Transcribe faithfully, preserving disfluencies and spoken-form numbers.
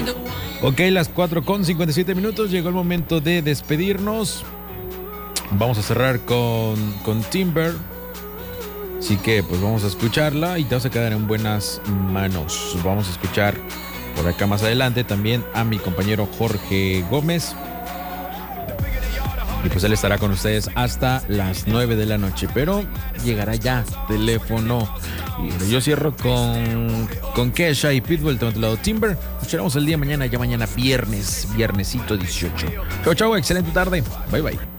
Ok, las cuatro con cincuenta y siete minutos. Llegó el momento de despedirnos. Vamos a cerrar con, con Timber. Así que pues vamos a escucharla y te vas a quedar en buenas manos. Vamos a escuchar por acá más adelante también a mi compañero Jorge Gómez. Y pues él estará con ustedes hasta las nueve de la noche. Pero llegará ya teléfono. Y yo cierro con, con Kesha y Pitbull. Tengo tu lado Timber. Escucharemos el día de mañana, ya mañana viernes, viernesito dieciocho. Chau, chau, excelente tarde. Bye, bye.